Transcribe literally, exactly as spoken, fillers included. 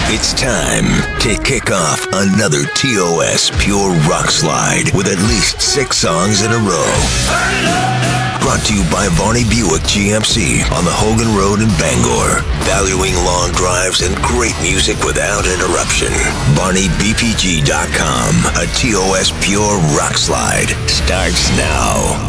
It's time to kick off another T O S Pure Rock Slide with at least six songs in a row. Brought to you by Varney Buick G M C on the Hogan Road in Bangor. Valuing long drives and great music without interruption. Barney B P G dot com. A T O S Pure Rock Slide starts now.